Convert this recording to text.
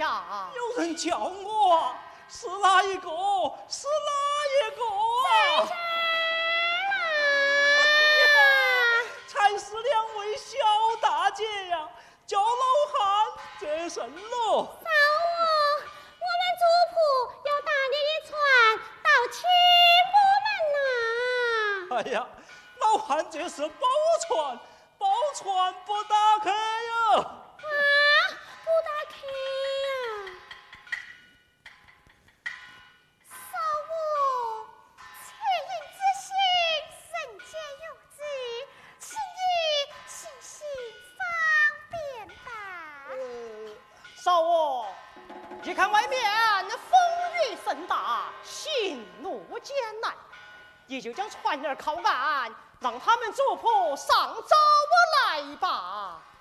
呀？ 有人叫我，是哪一个？是哪一个啊？才是两位小大姐呀，叫老汉这甚咯？ 少我们主仆要打你一船到秦府门呐！ 哎呀，老汉这是包船不打开呀！ 不打开呀！少我恻隐之心，人皆有之，请你细心方便吧。 少我一看外面那风雨甚大，行路艰难，也就将船儿靠岸，让他们主仆上舟来吧。